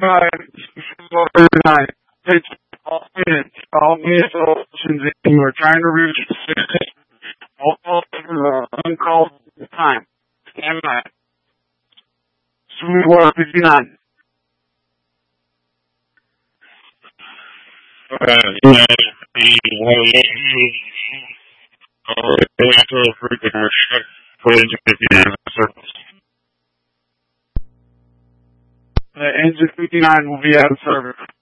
39. It's all minutes. All minutes options if you are trying to reach all calls uncalled time. Stand by. Sweetwater 59. Engine 59 will be out of service.